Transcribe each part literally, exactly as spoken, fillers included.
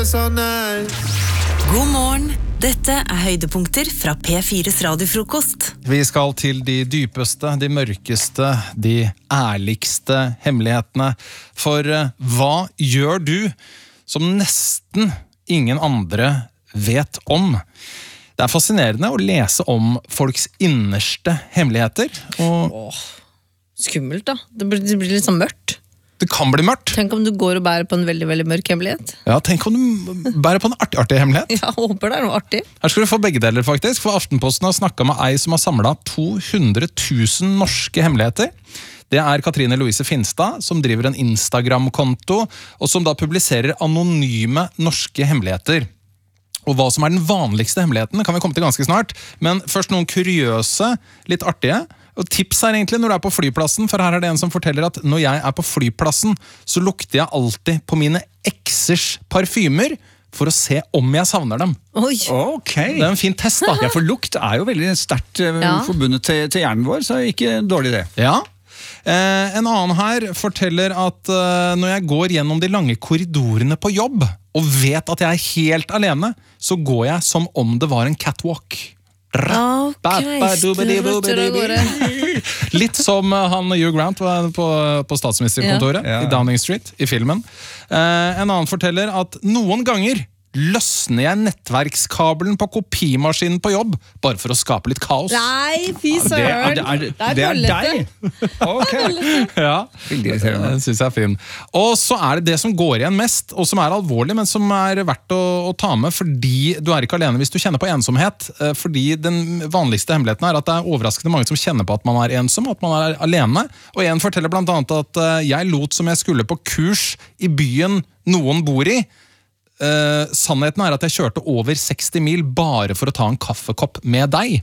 God morgen, dette er høydepunkter fra P fires radiofrokost. Vi skal til de dypeste, de mørkeste, de ærligste hemmelighetene. For uh, hva gjør du som nesten ingen andre vet om? Det er fascinerende å lese om folks innerste hemmeligheter. Og Åh, skummelt da. Det blir, det blir litt sånn mørkt. det kan bli mørkt. Tenk om du går og bærer på en veldig, veldig mørk hemmelighet. Ja, tenk om du bærer på en artig, artig hemmelighet. Jeg håper det er noe artig. Her skal du få begge deler faktisk, for Aftenposten har snakket med ei som har samlet to hundre tusen norske hemmeligheter. Det er Katrine Louise Finstad, som driver en Instagram-konto, og som da publiserer anonyme norske hemmeligheter. Og hva som er den vanligste hemmeligheten kan vi komme til ganske snart, men først noen kuriøse, litt artige. Og tips er egentlig når du er på flyplassen, for her er det en som forteller at når jeg er på flyplassen, så lukter jeg alltid på mine eksers parfymer for å se om jeg savner dem. Oi. Ok. Det er en fin test da. Ja, for lukt er jo veldig sterkt eh, Ja. forbundet til, til hjernen vår, så ikke dårlig det. Ja. Eh, en annen her forteller at eh, når jeg går gjennom de lange korridorene på jobb, og vet at jeg er helt alene, så går jeg som om det var en catwalk. Ok, strutter av gårde. Litt som uh, han Hugh Grant var på, på statsministerkontoret Ja. Ja. i Downing Street i filmen. Eh, en annen forteller at noen ganger løsner jeg nettverkskabelen på kopimaskinen på jobb bare for å skape litt kaos. Nei, fy Det er, søren. det er, det er deg! Ok. Ja, Veldig irriterende. det synes jeg er fin. Og så er det det som går igjen mest, og som er alvorlig, men som er verdt å, å ta med, fordi du er ikke alene hvis du kjenner på ensomhet. eh, Fordi den vanligste hemmeligheten er at det er overraskende mange som kjenner på at man er ensom, at man er alene. Og en forteller blant annet at eh, jeg lot som jeg skulle på kurs i byen noen bor i. Uh, sannheten er at jeg kjørte over seksti mil bare for å ta en kaffekopp med deg.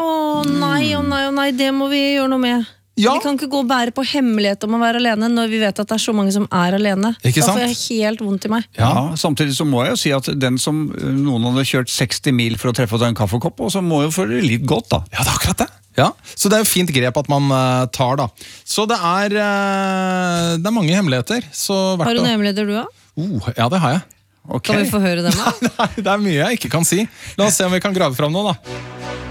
Å nei, å nei, å nei, det må vi gjøre noe med. Ja. Vi kan ikke gå og bære på hemmelighet om å være alene når vi vet at det er så mange som er alene. Ikke Da sant? får jeg helt vondt i meg. Ja, samtidig så må jeg jo si at den som eh, noen hadde kjørt seksti mil for å treffe en kaffekopp, og så må jo føle litt godt da. Ja, det er akkurat det. Ja, så det er jo fint grep at man uh, tar da. Så det er, uh, det er mange hemmeligheter. Så verdt Har du å- noen hemmeligheter du har? Oh, ja, det har jeg. Ok. Kan vi få høre dem da? Nei, det er mye jeg ikke kan si. La oss se om vi kan grave fram noe da.